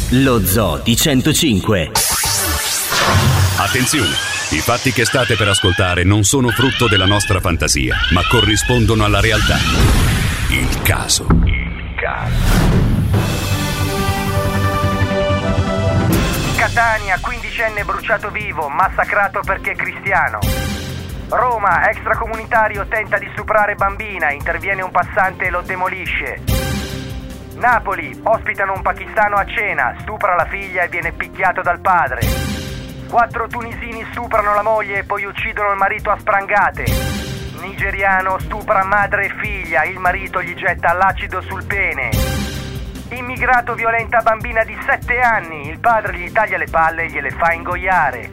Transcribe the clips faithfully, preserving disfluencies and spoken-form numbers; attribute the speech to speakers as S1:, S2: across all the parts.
S1: Lo Zoo di centocinque.
S2: Attenzione! I fatti che state per ascoltare non sono frutto della nostra fantasia, ma corrispondono alla realtà. Il caso. Il caso.
S3: Catania, quindicenne bruciato vivo, massacrato perché cristiano. Roma, extracomunitario tenta di stuprare bambina, interviene un passante e lo demolisce. Napoli, ospitano un pakistano a cena, stupra la figlia e viene picchiato dal padre. Quattro tunisini stuprano la moglie e poi uccidono il marito a sprangate. Nigeriano stupra madre e figlia, il marito gli getta l'acido sul pene. Immigrato violenta bambina di sette anni, il padre gli taglia le palle e gliele fa ingoiare.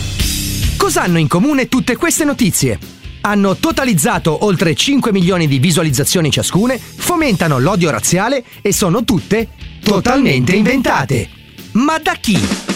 S4: Cosa hanno in comune tutte queste notizie? Hanno totalizzato oltre cinque milioni di visualizzazioni ciascune, fomentano l'odio razziale e sono tutte totalmente inventate. Ma da chi?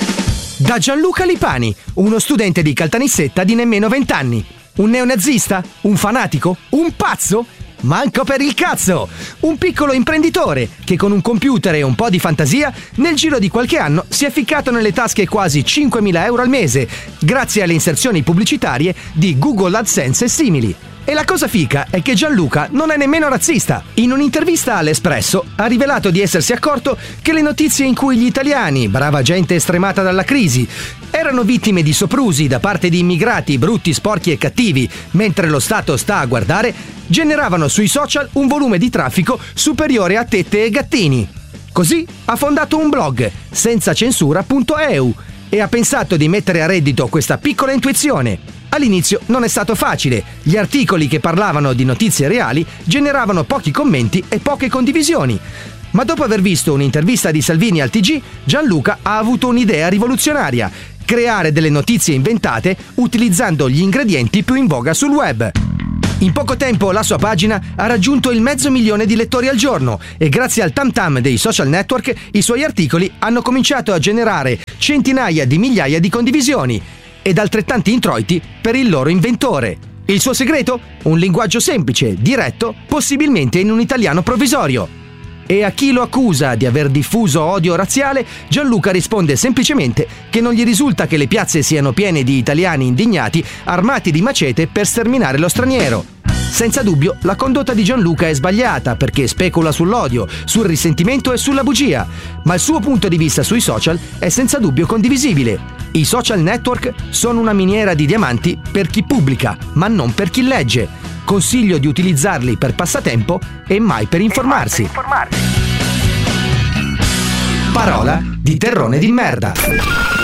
S4: Da Gianluca Lipani, uno studente di Caltanissetta di nemmeno venti anni. Un neonazista? Un fanatico? Un pazzo? Manco per il cazzo! Un piccolo imprenditore che con un computer e un po' di fantasia nel giro di qualche anno si è ficcato nelle tasche quasi cinquemila euro al mese grazie alle inserzioni pubblicitarie di Google AdSense e simili. E la cosa fica è che Gianluca non è nemmeno razzista. In un'intervista all'Espresso ha rivelato di essersi accorto che le notizie in cui gli italiani, brava gente stremata dalla crisi, erano vittime di soprusi da parte di immigrati brutti, sporchi e cattivi, mentre lo Stato sta a guardare, generavano sui social un volume di traffico superiore a tette e gattini. Così ha fondato un blog, senzacensura punto e u, e ha pensato di mettere a reddito questa piccola intuizione. All'inizio non è stato facile, gli articoli che parlavano di notizie reali generavano pochi commenti e poche condivisioni. Ma dopo aver visto un'intervista di Salvini al T G, Gianluca ha avuto un'idea rivoluzionaria: creare delle notizie inventate utilizzando gli ingredienti più in voga sul web. In poco tempo la sua pagina ha raggiunto il mezzo milione di lettori al giorno e grazie al tam tam dei social network i suoi articoli hanno cominciato a generare centinaia di migliaia di condivisioni ed altrettanti introiti per il loro inventore. Il suo segreto? Un linguaggio semplice, diretto, possibilmente in un italiano provvisorio. E a chi lo accusa di aver diffuso odio razziale, Gianluca risponde semplicemente che non gli risulta che le piazze siano piene di italiani indignati armati di macete per sterminare lo straniero. Senza dubbio, la condotta di Gianluca è sbagliata perché specula sull'odio, sul risentimento e sulla bugia, ma il suo punto di vista sui social è senza dubbio condivisibile. I social network sono una miniera di diamanti per chi pubblica, ma non per chi legge. Consiglio di utilizzarli per passatempo e mai per informarsi.
S3: E mai per informarsi.
S4: Parola di terrone di merda.